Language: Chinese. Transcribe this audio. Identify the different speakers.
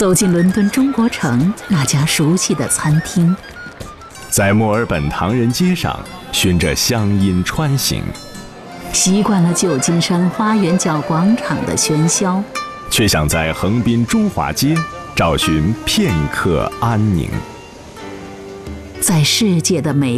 Speaker 1: 走进伦敦中国城那家熟悉的餐厅，
Speaker 2: 在墨尔本唐人街上循着乡音穿行，
Speaker 1: 习惯了旧金山花园角广场的喧嚣，
Speaker 2: 却想在横滨中华街找寻片刻安宁。
Speaker 1: 在世界的每